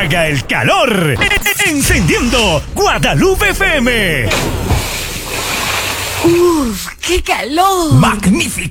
apaga el calor. Encendiendo Guadalupe FM. ¡Uf! ¡Qué calor! ¡Magnífico!